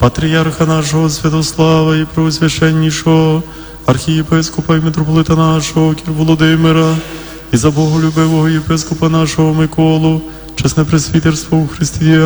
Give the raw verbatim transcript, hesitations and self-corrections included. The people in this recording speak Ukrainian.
патріарха нашого Святослава і преосвященнішого архієпископа і митрополита нашого Кір Володимира, і за боголюбивого єпископа нашого Миколу, чесне пресвітерство у Христі